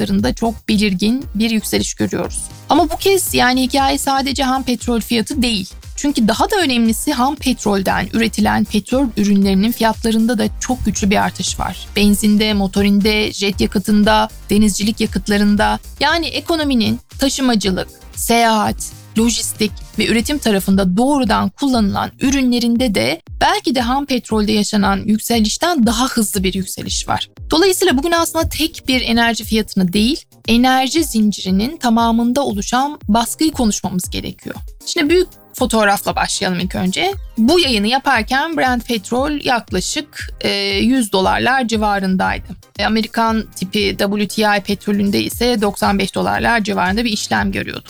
fiyatlarında çok belirgin bir yükseliş görüyoruz. Ama bu kez hikaye sadece ham petrol fiyatı değil. Çünkü daha da önemlisi ham petrolden üretilen petrol ürünlerinin fiyatlarında da çok güçlü bir artış var. Benzinde, motorinde, jet yakıtında, denizcilik yakıtlarında, ekonominin taşımacılık, seyahat, lojistik ve üretim tarafında doğrudan kullanılan ürünlerinde de belki de ham petrolde yaşanan yükselişten daha hızlı bir yükseliş var. Dolayısıyla bugün aslında tek bir enerji fiyatını değil, enerji zincirinin tamamında oluşan baskıyı konuşmamız gerekiyor. Şimdi büyük fotoğrafla başlayalım ilk önce. Bu yayını yaparken Brent petrol yaklaşık $100 civarındaydı. Amerikan tipi WTI petrolünde ise $95 civarında bir işlem görüyorduk.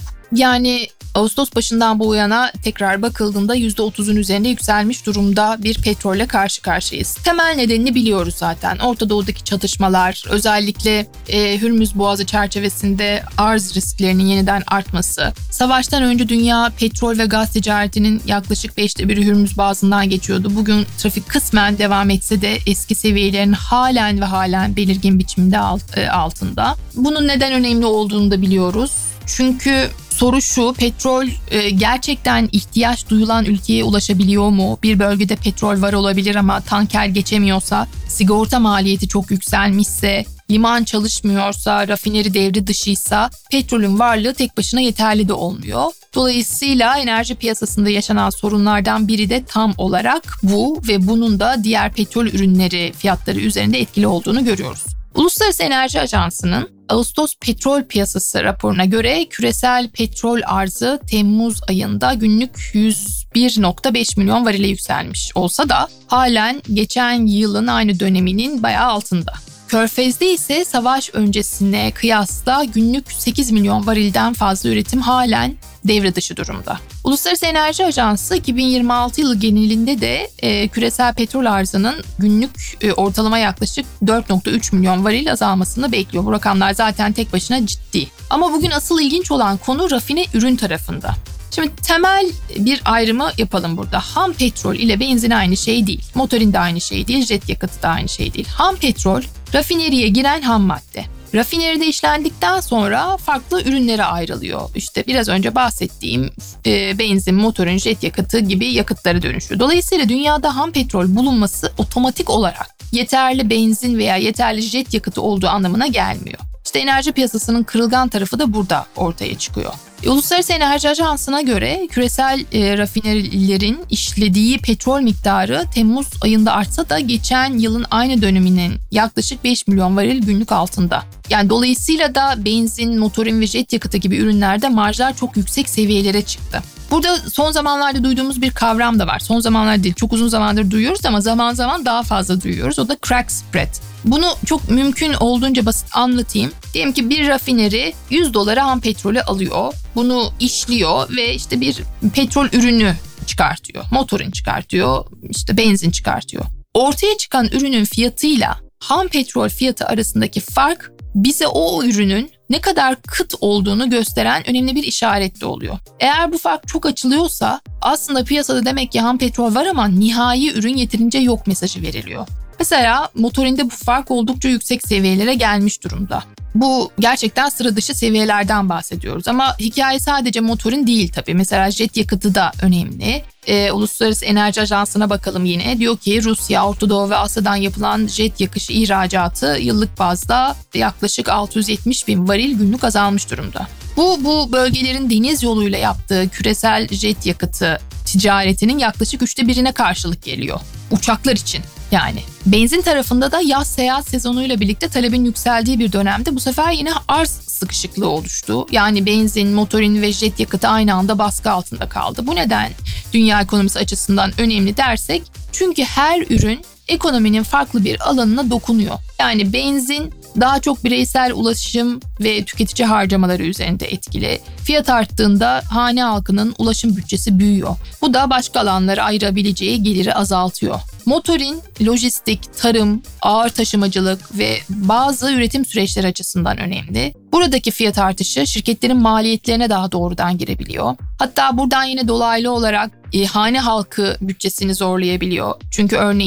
Ağustos başından bu yana tekrar bakıldığında %30'un üzerinde yükselmiş durumda bir petrolle karşı karşıyayız. Temel nedenini biliyoruz zaten. Orta Doğu'daki çatışmalar, özellikle Hürmüz Boğazı çerçevesinde arz risklerinin yeniden artması. Savaştan önce dünya petrol ve gaz ticaretinin yaklaşık 1/5 Hürmüz Boğazı'ndan geçiyordu. Bugün trafik kısmen devam etse de eski seviyelerin halen belirgin biçimde altında. Bunun neden önemli olduğunu da biliyoruz. Çünkü soru şu, petrol gerçekten ihtiyaç duyulan ülkeye ulaşabiliyor mu? Bir bölgede petrol var olabilir ama tanker geçemiyorsa, sigorta maliyeti çok yükselmişse, liman çalışmıyorsa, rafineri devre dışıysa petrolün varlığı tek başına yeterli de olmuyor. Dolayısıyla enerji piyasasında yaşanan sorunlardan biri de tam olarak bu ve bunun da diğer petrol ürünleri fiyatları üzerinde etkili olduğunu görüyoruz. Uluslararası Enerji Ajansı'nın Ağustos petrol piyasası raporuna göre küresel petrol arzı Temmuz ayında günlük 101,5 milyon varile yükselmiş olsa da halen geçen yılın aynı döneminin bayağı altında. Körfez'de ise savaş öncesine kıyasla günlük 8 milyon varilden fazla üretim halen devre dışı durumda. Uluslararası Enerji Ajansı 2026 yılı genelinde de küresel petrol arzının günlük ortalama yaklaşık 4,3 milyon varil azalmasını bekliyor. Bu rakamlar zaten tek başına ciddi. Ama bugün asıl ilginç olan konu rafine ürün tarafında. Şimdi temel bir ayrımı yapalım burada. Ham petrol ile benzin aynı şey değil. Motorin de aynı şey değil, jet yakıtı da aynı şey değil. Ham petrol rafineriye giren ham madde. Rafineride işlendikten sonra farklı ürünlere ayrılıyor. İşte biraz önce bahsettiğim benzin, motorin, jet yakıtı gibi yakıtlara dönüşüyor. Dolayısıyla dünyada ham petrol bulunması otomatik olarak yeterli benzin veya yeterli jet yakıtı olduğu anlamına gelmiyor. İşte enerji piyasasının kırılgan tarafı da burada ortaya çıkıyor. Uluslararası Enerji Ajansı'na göre küresel rafinerilerin işlediği petrol miktarı Temmuz ayında artsa da geçen yılın aynı döneminin yaklaşık 5 milyon varil günlük altında. Dolayısıyla da benzin, motorin ve jet yakıtı gibi ürünlerde marjlar çok yüksek seviyelere çıktı. Burada son zamanlarda duyduğumuz bir kavram da var. Son zamanlar değil, çok uzun zamandır duyuyoruz ama zaman zaman daha fazla duyuyoruz. O da crack spread. Bunu çok mümkün olduğunca basit anlatayım. Diyelim ki bir rafineri $100 ham petrolü alıyor. Bunu işliyor ve işte bir petrol ürünü çıkartıyor. Motorin çıkartıyor, işte benzin çıkartıyor. Ortaya çıkan ürünün fiyatıyla ham petrol fiyatı arasındaki fark bize o ürünün ne kadar kıt olduğunu gösteren önemli bir işaret de oluyor. Eğer bu fark çok açılıyorsa aslında piyasada demek ki ham petrol var ama nihai ürün yeterince yok mesajı veriliyor. Mesela motorinde bu fark oldukça yüksek seviyelere gelmiş durumda. Bu gerçekten sıra dışı seviyelerden bahsediyoruz ama hikaye sadece motorin değil tabii. Mesela jet yakıtı da önemli. Uluslararası Enerji Ajansı'na bakalım yine. Diyor ki Rusya, Orta Doğu ve Asya'dan yapılan jet yakışı ihracatı yıllık bazda yaklaşık 670 bin varil günlük azalmış durumda. Bu bölgelerin deniz yoluyla yaptığı küresel jet yakıtı ticaretinin yaklaşık 1/3'üne karşılık geliyor. Uçaklar için yani. Benzin tarafında da yaz seyahat sezonuyla birlikte talebin yükseldiği bir dönemde bu sefer yine arz sıkışıklığı oluştu. Yani benzin, motorin ve jet yakıtı aynı anda baskı altında kaldı. Bu neden dünya ekonomisi açısından önemli dersek, çünkü her ürün ekonominin farklı bir alanına dokunuyor. Yani benzin daha çok bireysel ulaşım ve tüketici harcamaları üzerinde etkili. Fiyat arttığında hane halkının ulaşım bütçesi büyüyor. Bu da başka alanlara ayırabileceği geliri azaltıyor. Motorin, lojistik, tarım, ağır taşımacılık ve bazı üretim süreçleri açısından önemli. Buradaki fiyat artışı şirketlerin maliyetlerine daha doğrudan girebiliyor. Hatta buradan yine dolaylı olarak hane halkı bütçesini zorlayabiliyor. Çünkü örneğin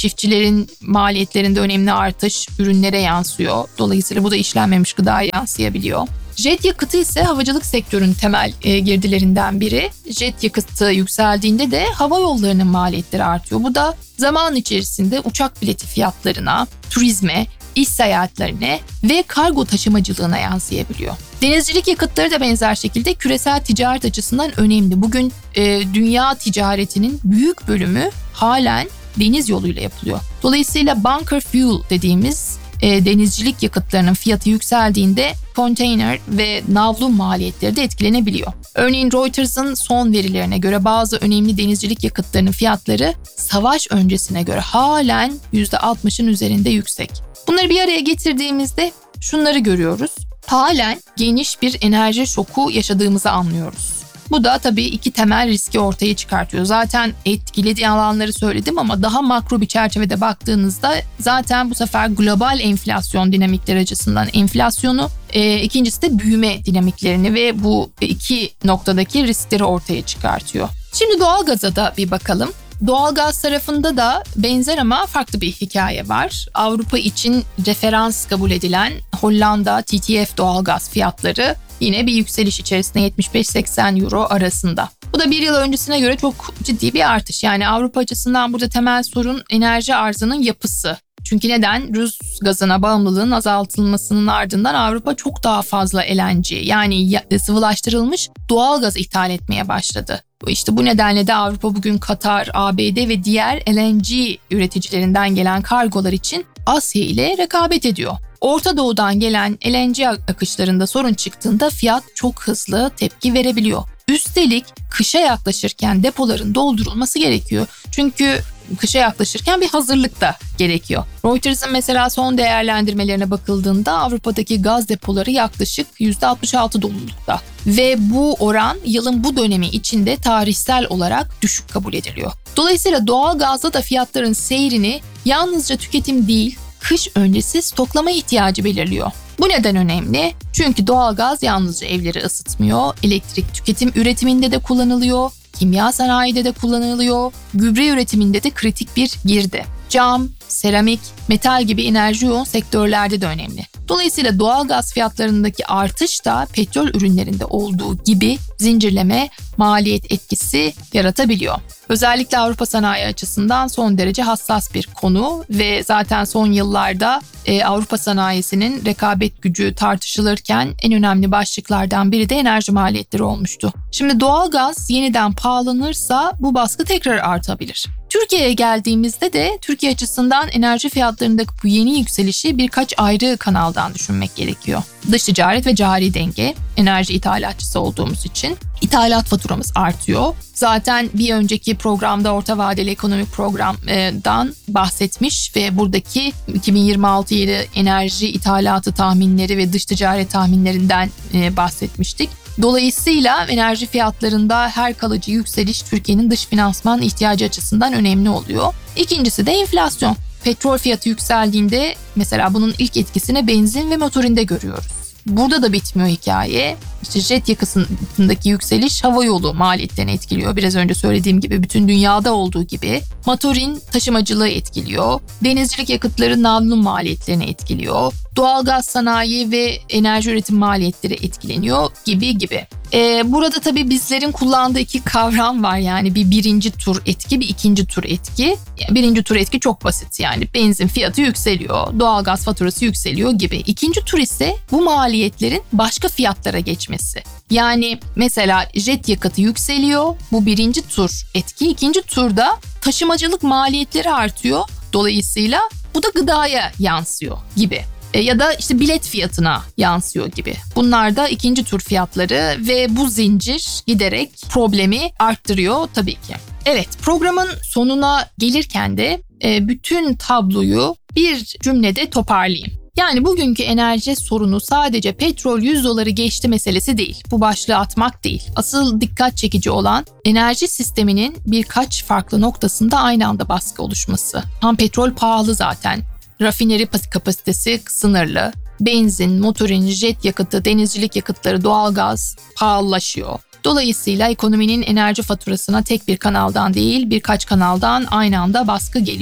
Çiftçilerin maliyetlerinde önemli artış ürünlere yansıyor. Dolayısıyla bu da işlenmemiş gıdaya yansıyabiliyor. Jet yakıtı ise havacılık sektörünün temel girdilerinden biri. Jet yakıtı yükseldiğinde de hava yollarının maliyetleri artıyor. Bu da zaman içerisinde uçak bileti fiyatlarına, turizme, iş seyahatlerine ve kargo taşımacılığına yansıyabiliyor. Denizcilik yakıtları da benzer şekilde küresel ticaret açısından önemli. Bugün dünya ticaretinin büyük bölümü halen deniz yoluyla yapılıyor. Dolayısıyla bunker fuel dediğimiz denizcilik yakıtlarının fiyatı yükseldiğinde konteyner ve navlun maliyetleri de etkilenebiliyor. Örneğin Reuters'ın son verilerine göre bazı önemli denizcilik yakıtlarının fiyatları savaş öncesine göre halen %60'ın üzerinde yüksek. Bunları bir araya getirdiğimizde şunları görüyoruz. Halen geniş bir enerji şoku yaşadığımızı anlıyoruz. Bu da tabii iki temel riski ortaya çıkartıyor. Zaten etkilediği alanları söyledim ama daha makro bir çerçevede baktığınızda zaten bu sefer global enflasyon dinamikleri açısından enflasyonu, ikincisi de büyüme dinamiklerini ve bu iki noktadaki riskleri ortaya çıkartıyor. Şimdi doğalgaza da bir bakalım. Doğalgaz tarafında da benzer ama farklı bir hikaye var. Avrupa için referans kabul edilen Hollanda TTF doğalgaz fiyatları yine bir yükseliş içerisinde 75-80 euro arasında. Bu da bir yıl öncesine göre çok ciddi bir artış. Yani Avrupa açısından burada temel sorun enerji arzının yapısı. Çünkü neden? Rus gazına bağımlılığın azaltılmasının ardından Avrupa çok daha fazla LNG yani sıvılaştırılmış doğal gaz ithal etmeye başladı. İşte bu nedenle de Avrupa bugün Katar, ABD ve diğer LNG üreticilerinden gelen kargolar için Asya ile rekabet ediyor. Orta Doğu'dan gelen LNG akışlarında sorun çıktığında fiyat çok hızlı tepki verebiliyor. Üstelik kışa yaklaşırken depoların doldurulması gerekiyor. Çünkü kışa yaklaşırken bir hazırlık da gerekiyor. Reuters'ın mesela son değerlendirmelerine bakıldığında Avrupa'daki gaz depoları yaklaşık %66 dolulukta. Ve bu oran yılın bu dönemi içinde tarihsel olarak düşük kabul ediliyor. Dolayısıyla doğal gazda da fiyatların seyrini yalnızca tüketim değil, kış öncesi stoklama ihtiyacı belirliyor. Bu neden önemli? Çünkü doğalgaz yalnızca evleri ısıtmıyor, elektrik tüketim üretiminde de kullanılıyor, kimya sanayide de kullanılıyor, gübre üretiminde de kritik bir girdi. Cam, seramik, metal gibi enerji yoğun sektörlerde de önemli. Dolayısıyla doğalgaz fiyatlarındaki artış da petrol ürünlerinde olduğu gibi zincirleme maliyet etkisi yaratabiliyor. Özellikle Avrupa sanayi açısından son derece hassas bir konu ve zaten son yıllarda Avrupa sanayisinin rekabet gücü tartışılırken en önemli başlıklardan biri de enerji maliyetleri olmuştu. Şimdi doğalgaz yeniden pahalanırsa bu baskı tekrar artabilir. Türkiye'ye geldiğimizde de Türkiye açısından enerji fiyatlarındaki bu yeni yükselişi birkaç ayrı kanaldan düşünmek gerekiyor. Dış ticaret ve cari denge, enerji ithalatçısı olduğumuz için ithalat faturamız artıyor. Zaten bir önceki programda orta vadeli ekonomik programdan bahsetmiş ve buradaki 2026 yılı enerji ithalatı tahminleri ve dış ticaret tahminlerinden bahsetmiştik. Dolayısıyla enerji fiyatlarında her kalıcı yükseliş Türkiye'nin dış finansman ihtiyacı açısından önemli oluyor. İkincisi de enflasyon. Petrol fiyatı yükseldiğinde mesela bunun ilk etkisini benzin ve motorinde görüyoruz. Burada da bitmiyor hikaye. İşte jet yakıtındaki yükseliş havayolu maliyetlerini etkiliyor. Biraz önce söylediğim gibi bütün dünyada olduğu gibi. Motorin taşımacılığı etkiliyor. Denizcilik yakıtları navlun maliyetlerini etkiliyor. Doğalgaz sanayi ve enerji üretim maliyetleri etkileniyor gibi. Burada tabii bizlerin kullandığı iki kavram var. Yani bir birinci tur etki, bir ikinci tur etki. Birinci tur etki çok basit yani benzin fiyatı yükseliyor, doğalgaz faturası yükseliyor gibi. İkinci tur ise bu maliyetlerin başka fiyatlara geçmesi. Yani mesela jet yakıtı yükseliyor, bu birinci tur etki. İkinci turda taşımacılık maliyetleri artıyor. Dolayısıyla bu da gıdaya yansıyor gibi. Ya da işte bilet fiyatına yansıyor gibi. Bunlar da ikinci tur fiyatları ve bu zincir giderek problemi arttırıyor tabii ki. Evet, programın sonuna gelirken de bütün tabloyu bir cümlede toparlayayım. Yani bugünkü enerji sorunu sadece petrol $100 geçti meselesi değil. Bu başlığı atmak değil. Asıl dikkat çekici olan enerji sisteminin birkaç farklı noktasında aynı anda baskı oluşması. Ham petrol pahalı zaten. Rafineri kapasitesi sınırlı. Benzin, motorin, jet yakıtı, denizcilik yakıtları, doğalgaz pahalılaşıyor. Dolayısıyla ekonominin enerji faturasına tek bir kanaldan değil birkaç kanaldan aynı anda baskı geliyor.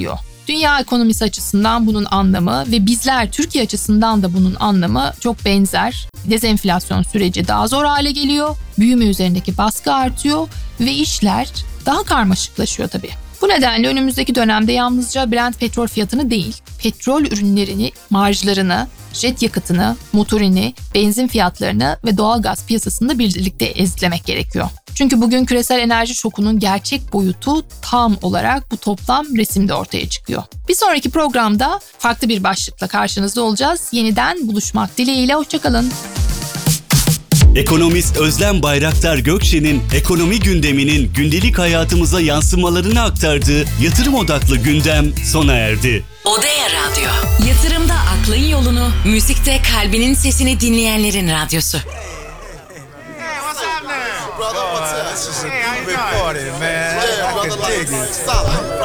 Dünya ekonomisi açısından bunun anlamı ve bizler Türkiye açısından da bunun anlamı çok benzer. Dezenflasyon süreci daha zor hale geliyor, büyüme üzerindeki baskı artıyor ve işler daha karmaşıklaşıyor tabii. Bu nedenle önümüzdeki dönemde yalnızca Brent petrol fiyatını değil, petrol ürünlerini, marjlarını, jet yakıtını, motorini, benzin fiyatlarını ve doğalgaz piyasasını da birlikte ezlemek gerekiyor. Çünkü bugün küresel enerji şokunun gerçek boyutu tam olarak bu toplam resimde ortaya çıkıyor. Bir sonraki programda farklı bir başlıkla karşınızda olacağız. Yeniden buluşmak dileğiyle, hoşçakalın. Ekonomist Özlem Bayraktar Gökçe'nin ekonomi gündeminin gündelik hayatımıza yansımalarını aktardığı yatırım odaklı gündem sona erdi. Odea Radyo. Yatırımda aklın yolunu, müzikte kalbinin sesini dinleyenlerin radyosu. Hey, what's happening? Brother, what's up? This is a big party, man. I can dig it.